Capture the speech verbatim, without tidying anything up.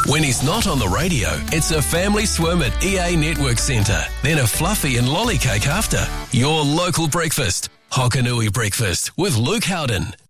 When he's not on the radio, it's a family swim at E A Network Centre, then a fluffy and lolly cake after. Your local breakfast. Hokanui Breakfast with Luke Howden.